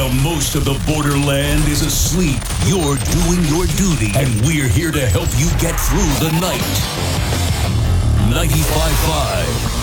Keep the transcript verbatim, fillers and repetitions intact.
While most of the borderland is asleep, you're doing your duty, and we're here to help you get through the night. ninety-five point five